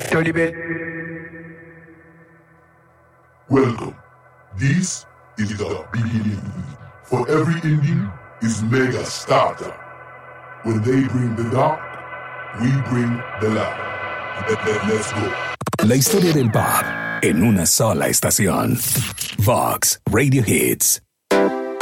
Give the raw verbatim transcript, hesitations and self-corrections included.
Dirty bit. Welcome. This is the beginning. For every indie is mega starter. When they bring the dark, we bring the light. Let, let, let's go. La historia del pop en una sola estación. Vox Radio Hits.